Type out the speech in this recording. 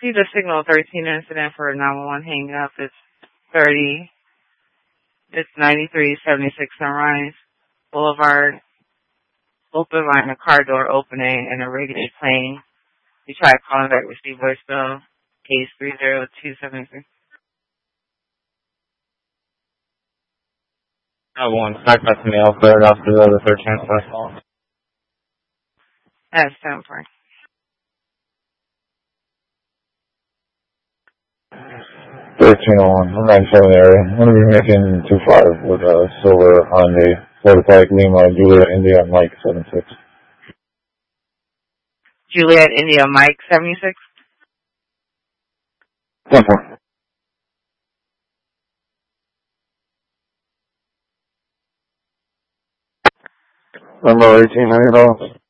See the signal 13 incident for 911 hang up. It's 30. It's 9376 Sunrise Boulevard. Open line, a car door opening, and a radio playing. You try calling back, receive voicemail. Case 30273. I won. Back to me. I'll clear it after the 13th call. That's 10-4. 1301. I'm not in the area. I'm going to be making 25 with a silver Hyundai, Florida Pike Lima, Juliet India, Mike 76. Juliet India, Mike 76. 10-4. Number $1,800.